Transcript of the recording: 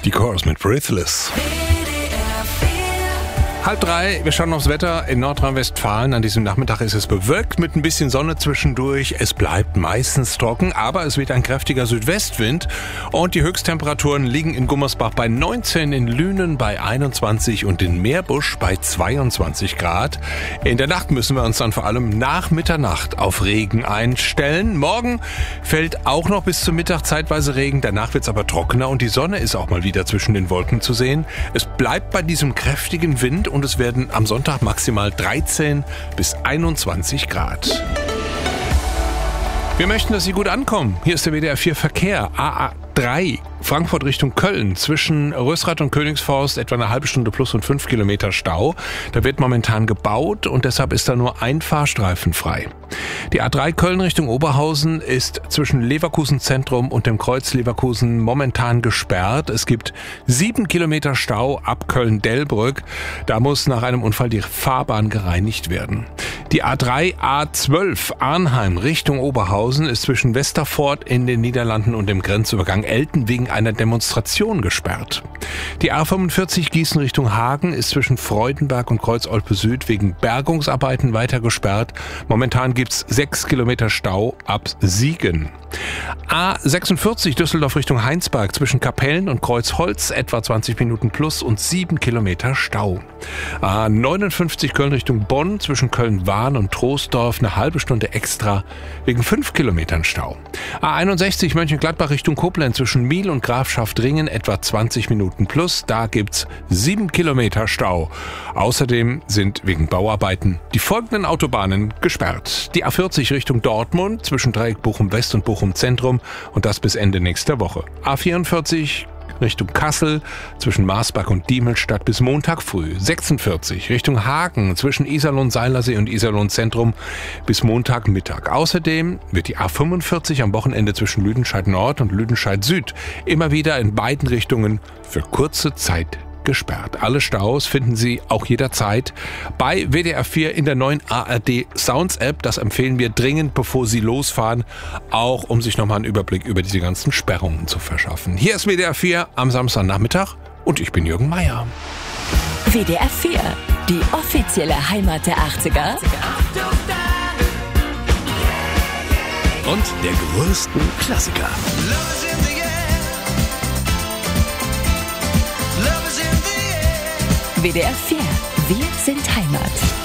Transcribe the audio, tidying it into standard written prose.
Die Chorus mit Breathless. 2:30, wir schauen aufs Wetter in Nordrhein-Westfalen. An diesem Nachmittag ist es bewölkt mit ein bisschen Sonne zwischendurch. Es bleibt meistens trocken, aber es weht ein kräftiger Südwestwind. Und die Höchsttemperaturen liegen in Gummersbach bei 19, in Lünen bei 21 und in Meerbusch bei 22 Grad. In der Nacht müssen wir uns dann vor allem nach Mitternacht auf Regen einstellen. Morgen fällt auch noch bis zum Mittag zeitweise Regen. Danach wird es aber trockener und die Sonne ist auch mal wieder zwischen den Wolken zu sehen. Es bleibt bei diesem kräftigen Wind und es werden am Sonntag maximal 13 bis 21 Grad. Wir möchten, dass Sie gut ankommen. Hier ist der WDR 4 Verkehr. AA3 Frankfurt Richtung Köln. Zwischen Rösrath und Königsforst etwa eine halbe Stunde plus und 5 Kilometer Stau. Da wird momentan gebaut und deshalb ist da nur ein Fahrstreifen frei. Die A3 Köln Richtung Oberhausen ist zwischen Leverkusen Zentrum und dem Kreuz Leverkusen momentan gesperrt. Es gibt 7 Kilometer Stau ab Köln-Delbrück. Da muss nach einem Unfall die Fahrbahn gereinigt werden. Die A3 A12 Arnheim Richtung Oberhausen ist zwischen Westerfort in den Niederlanden und dem Grenzübergang Elten wegen einer Demonstration gesperrt. Die A45 Gießen Richtung Hagen ist zwischen Freudenberg und Kreuz-Olpe Süd wegen Bergungsarbeiten weiter gesperrt. Momentan gibt's 6 Kilometer Stau ab Siegen. A46 Düsseldorf Richtung Heinsberg zwischen Kapellen und Kreuzholz etwa 20 Minuten plus und 7 Kilometer Stau. A59 Köln Richtung Bonn zwischen Köln-Wahn und Troisdorf eine halbe Stunde extra wegen 5 Kilometern Stau. A61 Mönchengladbach Richtung Koblenz zwischen Miel und Grafschaft-Ringen etwa 20 Minuten plus. Da gibt's 7 Kilometer Stau. Außerdem sind wegen Bauarbeiten die folgenden Autobahnen gesperrt. Die A40 Richtung Dortmund zwischen Dreieck Bochum West und Bochum Zentrum und das bis Ende nächster Woche. A44 Richtung Kassel zwischen Marsberg und Diemelstadt bis Montag früh. 46 Richtung Hagen zwischen Iserlohn-Seilersee und Iserlohn-Zentrum bis Montagmittag. Außerdem wird die A45 am Wochenende zwischen Lüdenscheid Nord und Lüdenscheid Süd immer wieder in beiden Richtungen für kurze Zeit gesperrt. Alle Staus finden Sie auch jederzeit bei WDR 4 in der neuen ARD Sounds App. Das empfehlen wir dringend, bevor Sie losfahren, auch um sich nochmal einen Überblick über diese ganzen Sperrungen zu verschaffen. Hier ist WDR 4 am Samstagnachmittag und ich bin Jürgen Meier. WDR 4, die offizielle Heimat der 80er. Und der größten Klassiker. WDR 4, wir sind Heimat.